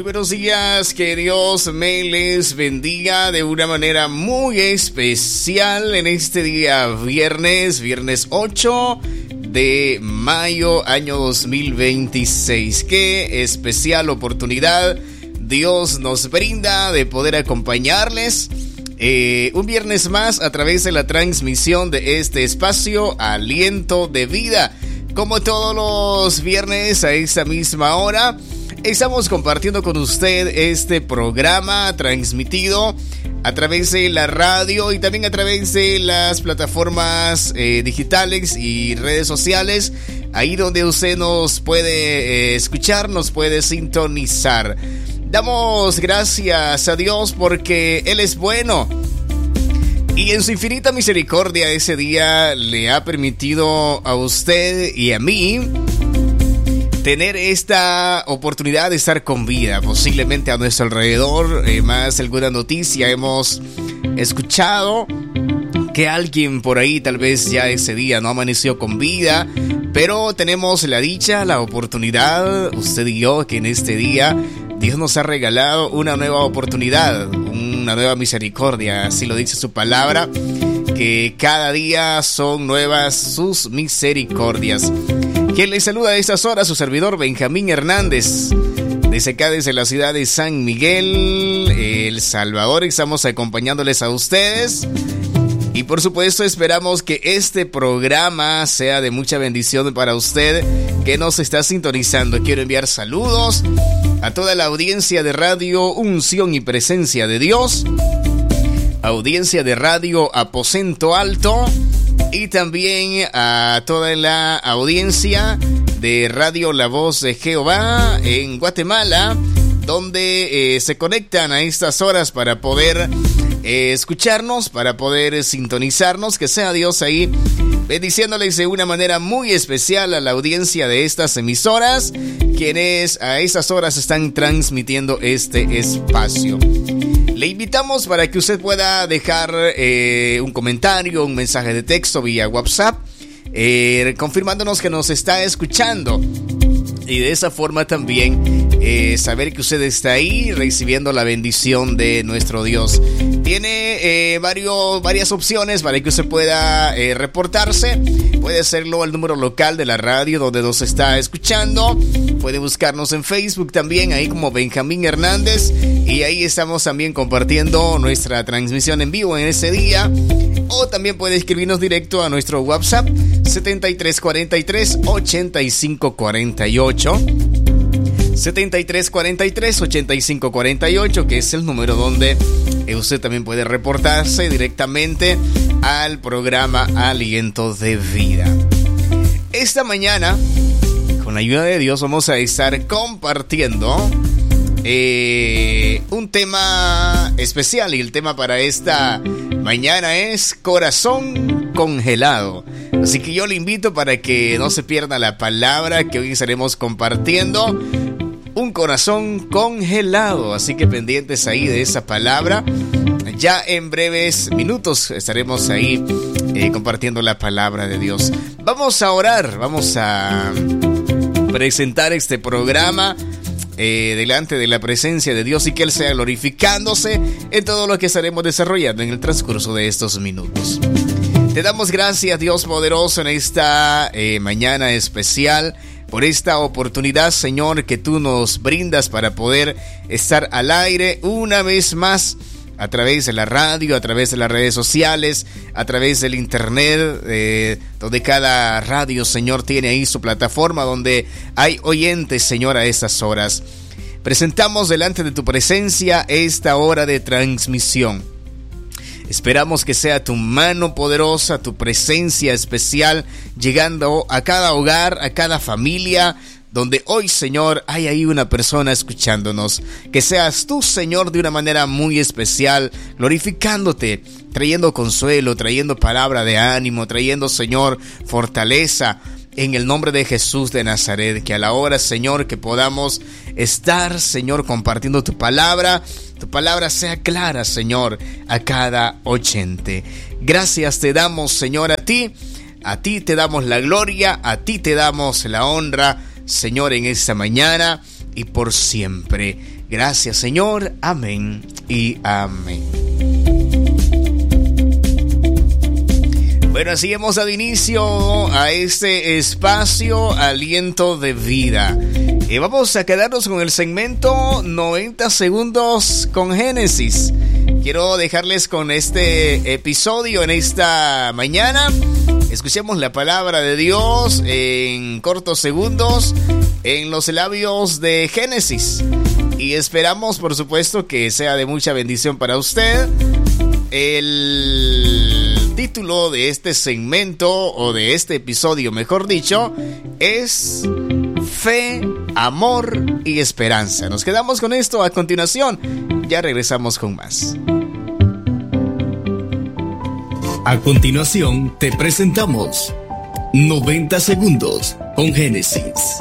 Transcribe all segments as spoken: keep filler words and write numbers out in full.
Muy buenos días, que Dios me les bendiga de una manera muy especial en este día viernes, viernes ocho de mayo, año dos mil veintiséis. Qué especial oportunidad Dios nos brinda de poder acompañarles eh, un viernes más a través de la transmisión de este espacio Aliento de Vida. Como todos los viernes a esta misma hora, estamos compartiendo con usted este programa transmitido a través de la radio y también a través de las plataformas eh, digitales y redes sociales, ahí donde usted nos puede eh, escuchar, nos puede sintonizar. Damos gracias a Dios porque Él es bueno. Y en su infinita misericordia ese día le ha permitido a usted y a mí tener esta oportunidad de estar con vida. Posiblemente a nuestro alrededor, eh, más alguna noticia hemos escuchado que alguien por ahí tal vez ya ese día no amaneció con vida, pero tenemos la dicha, la oportunidad, usted y yo, que en este día Dios nos ha regalado una nueva oportunidad, una nueva misericordia, así lo dice su palabra, que cada día son nuevas sus misericordias. Quien les saluda a estas horas, su servidor Benjamín Hernández, desde acá, desde la ciudad de San Miguel, El Salvador. Estamos acompañándoles a ustedes y por supuesto esperamos que este programa sea de mucha bendición para usted que nos está sintonizando. Quiero enviar saludos a toda la audiencia de Radio Unción y Presencia de Dios, audiencia de Radio Aposento Alto y también a toda la audiencia de Radio La Voz de Jehová en Guatemala, donde eh, se conectan a estas horas para poder eh, escucharnos, para poder sintonizarnos. Que sea Dios ahí bendiciéndoles de una manera muy especial a la audiencia de estas emisoras, quienes a esas horas están transmitiendo este espacio. Le invitamos para que usted pueda dejar eh, un comentario, un mensaje de texto vía WhatsApp, eh, confirmándonos que nos está escuchando. Y de esa forma también eh, saber que usted está ahí recibiendo la bendición de nuestro Dios. Tiene eh, varios, varias opciones para que usted pueda eh, reportarse. Puede hacerlo al número local de la radio donde nos está escuchando. Puede buscarnos en Facebook también, ahí como Benjamín Hernández. Y ahí estamos también compartiendo nuestra transmisión en vivo en ese día. O también puede escribirnos directo a nuestro WhatsApp setenta y tres cuarenta y tres ochenta y cinco cuarenta y ocho. setenta y tres cuarenta y tres ochenta y cinco cuarenta y ocho, que es el número donde usted también puede reportarse directamente al programa Aliento de Vida. Esta mañana, con la ayuda de Dios, vamos a estar compartiendo eh, un tema especial, y el tema para esta mañana es corazón congelado. Así que yo le invito para que no se pierda la palabra que hoy estaremos compartiendo. Un corazón congelado, así que pendientes ahí de esa palabra. Ya en breves minutos estaremos ahí eh, compartiendo la palabra de Dios. Vamos a orar, vamos a presentar este programa eh, delante de la presencia de Dios y que Él sea glorificándose en todo lo que estaremos desarrollando en el transcurso de estos minutos. Te damos gracias, Dios poderoso, en esta eh, mañana especial, por esta oportunidad, Señor, que tú nos brindas para poder estar al aire una vez más a través de la radio, a través de las redes sociales, a través del internet, eh, donde cada radio, Señor, tiene ahí su plataforma, donde hay oyentes, Señor, a estas horas. Presentamos delante de tu presencia esta hora de transmisión. Esperamos que sea tu mano poderosa, tu presencia especial, llegando a cada hogar, a cada familia, donde hoy, Señor, hay ahí una persona escuchándonos. Que seas tú, Señor, de una manera muy especial, glorificándote, trayendo consuelo, trayendo palabra de ánimo, trayendo, Señor, fortaleza. En el nombre de Jesús de Nazaret, que a la hora, Señor, que podamos estar, Señor, compartiendo tu palabra, tu palabra sea clara, Señor, a cada oyente. Gracias te damos, Señor, a ti, a ti te damos la gloria, a ti te damos la honra, Señor, en esta mañana y por siempre. Gracias, Señor. Amén y amén. Bueno, así hemos dado inicio a este espacio Aliento de Vida. Y vamos a quedarnos con el segmento noventa segundos con Génesis. Quiero dejarles con este episodio en esta mañana. Escuchemos la palabra de Dios en cortos segundos en los labios de Génesis. Y esperamos, por supuesto, que sea de mucha bendición para usted. El título de este segmento, o de este episodio, mejor dicho, es Fe, Amor y Esperanza. Nos quedamos con esto. A continuación, ya regresamos con más. A continuación, te presentamos noventa segundos con Génesis.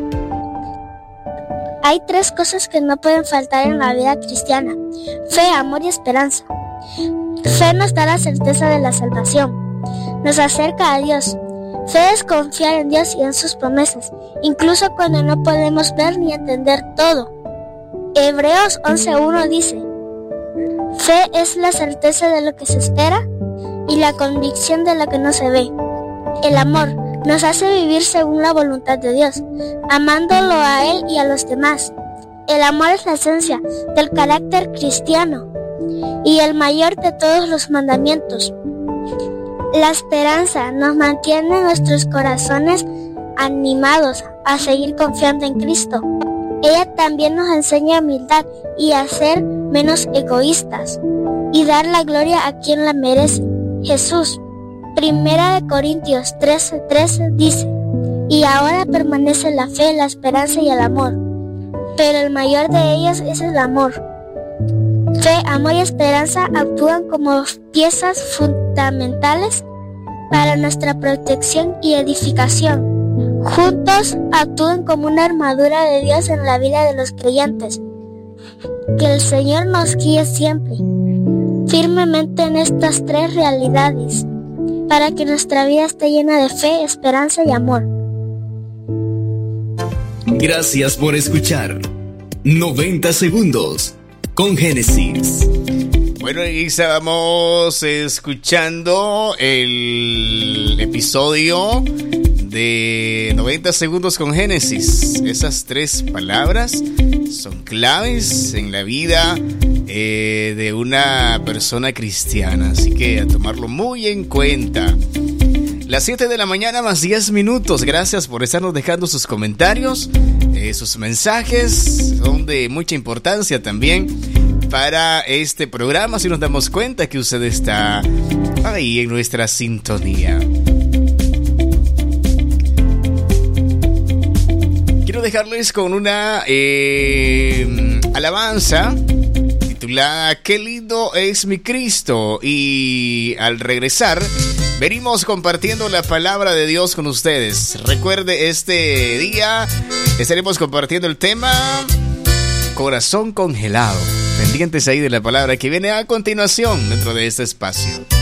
Hay tres cosas que no pueden faltar en la vida cristiana: fe, amor y esperanza. Fe nos da la certeza de la salvación, nos acerca a Dios. Fe es confiar en Dios y en sus promesas, incluso cuando no podemos ver ni entender todo. Hebreos once uno dice: fe es la certeza de lo que se espera y la convicción de lo que no se ve. El amor nos hace vivir según la voluntad de Dios, amándolo a Él y a los demás. El amor es la esencia del carácter cristiano y el mayor de todos los mandamientos. La esperanza nos mantiene nuestros corazones animados a seguir confiando en Cristo. Ella también nos enseña humildad y a ser menos egoístas y dar la gloria a quien la merece, Jesús. Primera de Corintios trece trece dice: y ahora permanece la fe, la esperanza y el amor, pero el mayor de ellos es el amor. Fe, amor y esperanza actúan como piezas fundamentales para nuestra protección y edificación. Juntos actúan como una armadura de Dios en la vida de los creyentes. Que el Señor nos guíe siempre, firmemente en estas tres realidades, para que nuestra vida esté llena de fe, esperanza y amor. Gracias por escuchar noventa segundos con Génesis. Bueno, y estábamos escuchando el episodio de noventa segundos con Génesis. Esas tres palabras son claves en la vida eh, de una persona cristiana, así que a tomarlo muy en cuenta. Las siete de la mañana más diez minutos. Gracias por estarnos dejando sus comentarios. Eh, sus mensajes son de mucha importancia también para este programa, si nos damos cuenta que usted está ahí en nuestra sintonía. Quiero dejarles con una eh, alabanza titulada Qué lindo es mi Cristo, y al regresar venimos compartiendo la palabra de Dios con ustedes. Recuerde, este día estaremos compartiendo el tema Corazón congelado. Pendientes ahí de la palabra que viene a continuación dentro de este espacio.